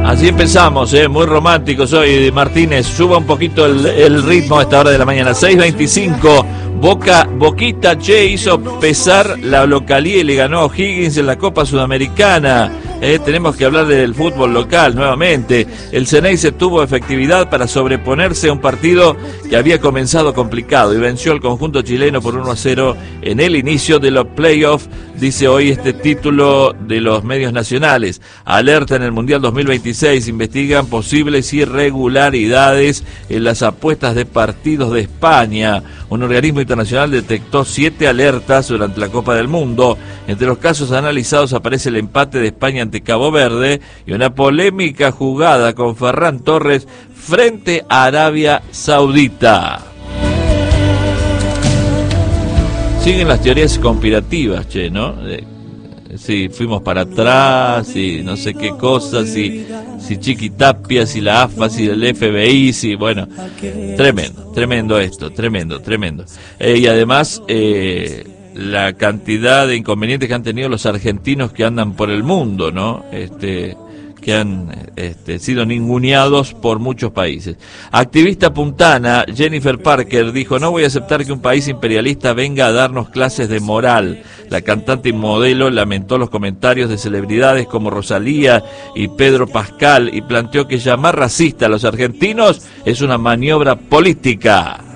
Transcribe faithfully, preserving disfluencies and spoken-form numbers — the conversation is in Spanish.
Así empezamos, eh, muy románticos hoy, Martínez. Suba un poquito el, el ritmo a esta hora de la mañana. seis veinticinco, Boca, Boquita, che, hizo pesar la localía y le ganó a O'Higgins en la Copa Sudamericana. Eh, tenemos que hablar del fútbol local nuevamente. El Ceneice tuvo efectividad para sobreponerse a un partido que había comenzado complicado y venció al conjunto chileno por uno a cero en el inicio de los playoffs, dice hoy este título de los medios nacionales. Alerta en el Mundial dos mil veintiséis, investigan posibles irregularidades en las apuestas de partidos de España. Un organismo internacional detectó siete alertas durante la Copa del Mundo. Entre los casos analizados aparece el empate de España ante Cabo Verde y una polémica jugada con Ferran Torres frente a Arabia Saudita. Siguen las teorías conspirativas, che, ¿no? De, si fuimos para atrás, si no sé qué cosas, si, si Chiquitapia, si la A F A, si el F B I, si, bueno, tremendo, tremendo esto, tremendo, tremendo. Eh, y además, eh, la cantidad de inconvenientes que han tenido los argentinos que andan por el mundo, ¿no? Este, que han este, sido ninguneados por muchos países. Activista puntana Jennifer Parker dijo: no voy a aceptar que un país imperialista venga a darnos clases de moral. La cantante y modelo lamentó los comentarios de celebridades como Rosalía y Pedro Pascal y planteó que llamar racista a los argentinos es una maniobra política.